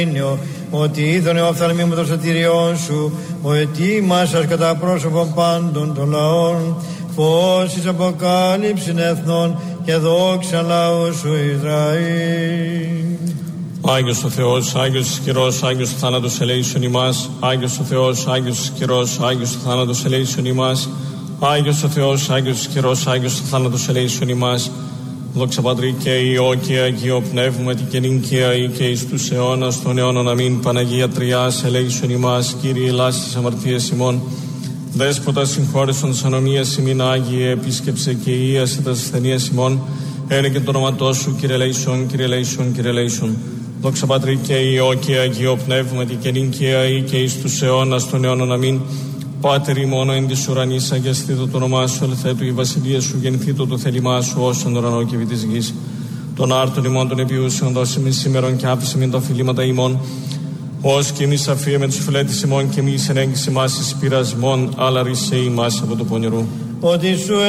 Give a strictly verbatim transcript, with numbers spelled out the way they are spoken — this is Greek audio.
ότι είδον ο οφθαλμοί μου το σωτηριόν σου, ο ετοίμασας κατά πρόσωπον πάντων των λαών, φως εις αποκάλυψην εθνών και δόξα λαού σου Ισραήλ. Άγιος ο Θεός, Άγιος ισχυρός, Άγιος ο θάνατος ελέησον ημάς. Άγιος ο Θεός, Άγιος ισχυρός, Άγιος ο θάνατος ελέησον ημάς. Άγιος ο Θεός, Άγιος ισχυρός, Άγιος ο θάνατος ελέησον ημάς. Δόξα Πατρί και Υιό και Αγίο Πνεύματι και νυν και αεί και εις τους αιώνας των αιώνων αμήν. Παναγία Τριάς ελέησον ημάς. Κύριε ελάς τις αμαρτίες ημών. Δέσποτα συγχώρεσον τις ανομίες ημίν Άγιε, επίσκεψε και ίασε τα ασθενείας ημών. Ένε και το όνοματό σου, Κύριε ελέησον, Κύριε ελέησον, Κύριε ελέησον. Δόξα Πατρί και Υιό και Αγίο Πνεύματι και νυν και αεί και εις τους αιώνας των αιώνων αμήν. Πάτερ ημών εν της ουρανής, αγιαστήτω το όνομά σου, ελθέτω η βασιλεία σου, γεννηθήτω το θέλημά σου, όσον ουρανό και επί της γης. Τον άρτον ημών των επιούσεων δώσε με σήμερον και άφησε με τα οφειλήματα ημών. Ως και εμείς αφίε με τους φιλέτης ημών και εμείς ενέγγισε μας εις πειρασμών, αλλά ρίσε ημάς από το πονηρού. Ότι σου